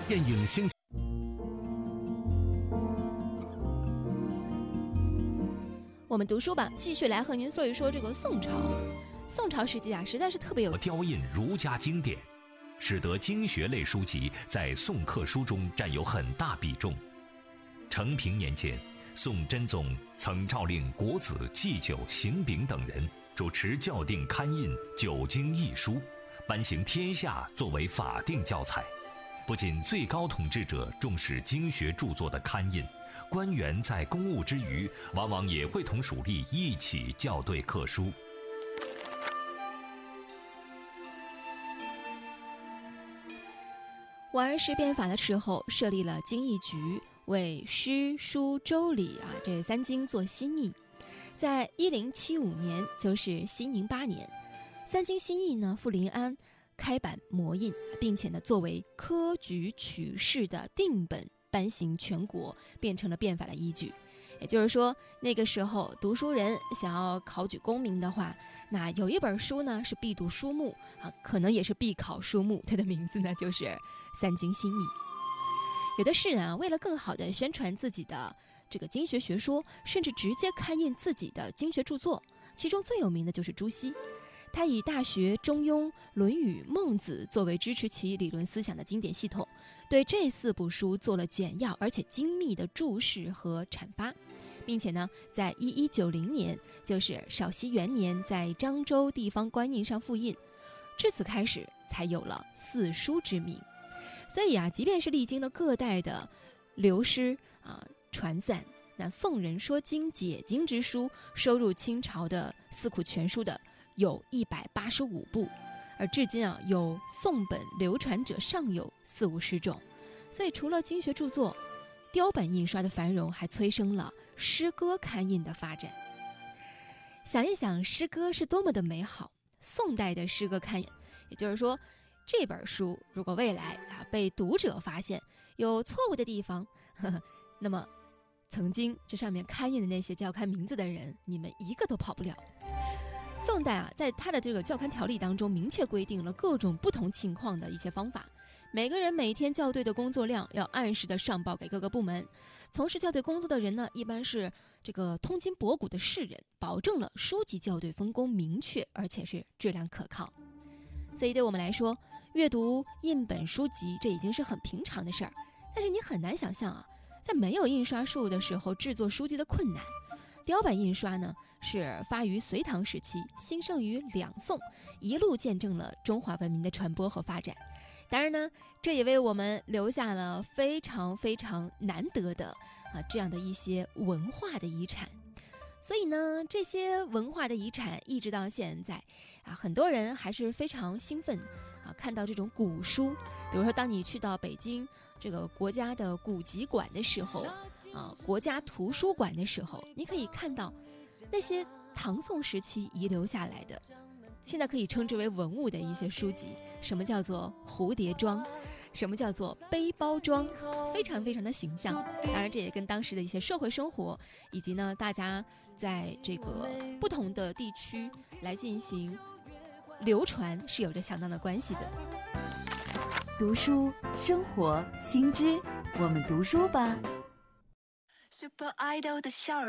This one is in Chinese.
电影星球。 我们读书吧，继续来和您说一说这个宋朝。宋朝时期啊，实在是特别有雕印儒家经典，使得经学类书籍在宋刻书中占有很大比重。承平年间，宋真宗曾诏令国子祭酒、邢炳等人主持校订刊印九经义书，颁行天下作为法定教材。不仅最高统治者重视经学著作的刊印，官员在公务之余，往往也会同属吏一起校对刻书。 王安石变法的时候，设立了经义局，为诗、书、周、礼这三经做新译。在1075年，就是熙宁8年，三经新译呢赴临安开版摹印，并且呢作为科举取士的定本颁行全国，变成了变法的依据。也就是说，那个时候读书人想要考取功名的话，那有一本书呢是必读书目可能也是必考书目，它的名字呢就是三经新译。有的士人为了更好地宣传自己的这个经学学说，甚至直接刊印自己的经学著作，其中最有名的就是朱熹。他以《大学》《中庸》《论语》《孟子》作为支持其理论思想的经典系统，对这4部书做了简要而且精密的注释和阐发，并且呢，在1190年，就是绍熙元年，在漳州地方官印上复印，至此开始才有了四书之名。所以即便是历经了各代的流失传散，那宋人说经解经之书收入清朝的四库全书的有185部，而至今有宋本流传者尚有40-50种。所以除了经学著作，雕版印刷的繁荣还催生了诗歌刊印的发展。想一想，诗歌是多么的美好。宋代的诗歌刊印，也就是说，这本书如果未来被读者发现有错误的地方，那么曾经这上面刊印的那些校刊名字的人，你们一个都跑不了。宋代在他的这个校刊条例当中明确规定了各种不同情况的一些方法，每个人每天校对的工作量要按时的上报给各个部门。从事校对工作的人呢，一般是这个通今博古的士人，保证了书籍校对分工明确，而且是质量可靠。所以对我们来说，阅读印本书籍这已经是很平常的事儿，但是你很难想象在没有印刷术的时候制作书籍的困难。雕版印刷呢，是发于隋唐时期，兴盛于两宋，一路见证了中华文明的传播和发展。当然呢，这也为我们留下了非常非常难得的这样的一些文化的遗产。所以呢，这些文化的遗产一直到现在很多人还是非常兴奋看到这种古书。比如说，当你去到北京这个国家的古籍馆的时候国家图书馆的时候，你可以看到那些唐宋时期遗留下来的，现在可以称之为文物的一些书籍。什么叫做蝴蝶装，什么叫做背包装，非常非常的形象。当然这也跟当时的一些社会生活，以及呢大家在这个不同的地区来进行流传是有着相当的关系的。 读书生活新知，我们读书吧。 Super Idol 的笑容